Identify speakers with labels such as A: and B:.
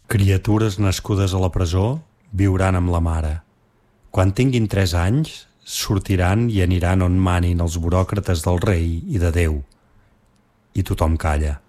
A: Criatures nascudes a la presó viuran amb la mare. Quan tinguin 3 anys, sortiran i aniran on manin els buròcrates del rei i de Déu. I tothom calla.